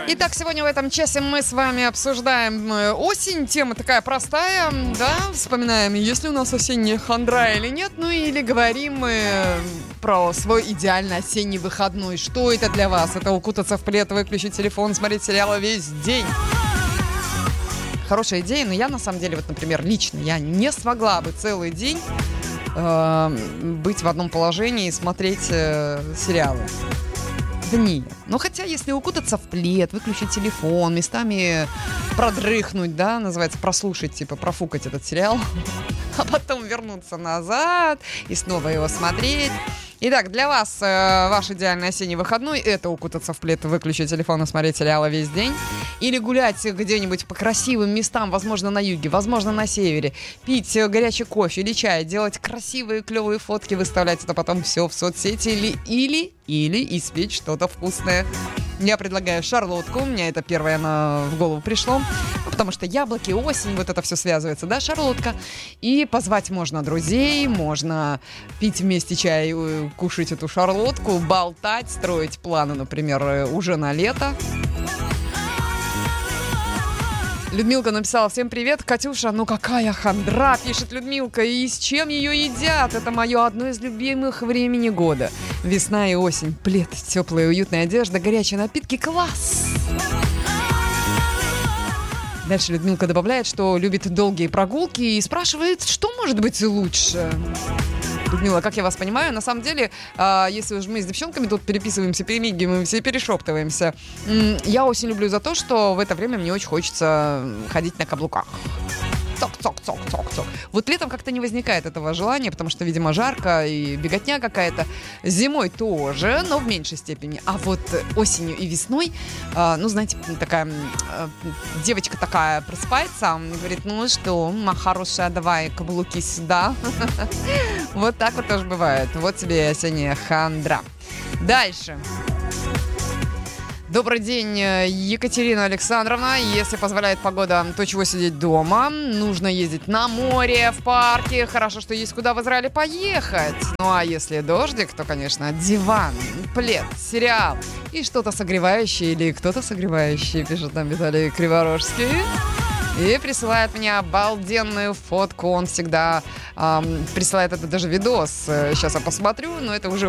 Итак, сегодня в этом часе мы с вами обсуждаем осень. Тема такая простая, да, вспоминаем, есть ли у нас осенняя хандра или нет, ну или говорим про свой идеальный осенний выходной. Что это для вас? Это укутаться в плед, выключить телефон, смотреть сериалы весь день. Хорошая идея, но я на самом деле, вот, например, лично, я не смогла бы целый день быть в одном положении и смотреть сериалы. Да нет. Ну, хотя, если укутаться в плед, выключить телефон, местами продрыхнуть, да, называется, прослушать, типа, профукать этот сериал, а потом вернуться назад и снова его смотреть. Итак, для вас ваш идеальный осенний выходной — это укутаться в плед, выключить телефон и смотреть сериалы весь день. Или гулять где-нибудь по красивым местам, возможно, на юге, возможно, на севере. Пить горячий кофе или чай, делать красивые, клевые фотки, выставлять это потом все в соцсети. Или испечь что-то вкусное. Я предлагаю шарлотку. У меня это первое в голову пришло. Потому что яблоки, осень, вот это все связывается, да, шарлотка. И позвать можно друзей, можно пить вместе чай, кушать эту шарлотку, болтать, строить планы, например, уже на лето. Людмилка написала: всем привет, Катюша, ну какая хандра, пишет Людмилка, и с чем ее едят? Это мое одно из любимых времени года. Весна и осень, плед, теплая уютная одежда, горячие напитки, класс! Дальше Людмилка добавляет, что любит долгие прогулки и спрашивает, что может быть лучше. Людмила, как я вас понимаю, на самом деле, если уж мы с девчонками тут переписываемся, перемигиваемся и перешептываемся, я очень люблю за то, что в это время мне очень хочется ходить на каблуках. Цок-цок-цок-цок-цок. Вот летом как-то не возникает этого желания, потому что, видимо, жарко и беготня какая-то. Зимой тоже, но в меньшей степени. А вот осенью и весной, ну, знаете, такая девочка такая просыпается, говорит: ну что, моя хорошая, давай каблуки сюда. Вот так вот тоже бывает. Вот тебе и осенняя хандра. Дальше. Добрый день, Екатерина Александровна. Если позволяет погода, то чего сидеть дома? Нужно ездить на море, в парке. Хорошо, что есть куда в Израиле поехать. Ну а если дождик, то, конечно, диван, плед, сериал и что-то согревающее или кто-то согревающий, пишет нам Виталий Криворожский. И присылает мне обалденную фотку. Он всегда присылает это даже видос. Сейчас я посмотрю, но это уже